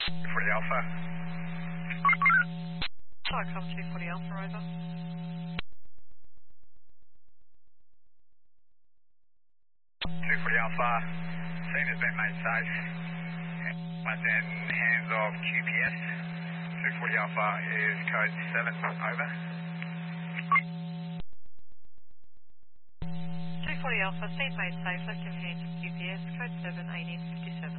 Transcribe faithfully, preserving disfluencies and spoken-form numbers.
forty Alpha. Cycom two forty Alpha, over. two forty Alpha. Scene has been made safe. That's in hands of Q P S. two forty Alpha is code seven, over. two forty Alpha, scene made safe, left in hands of Q P S, code seven, eighteen fifty-seven.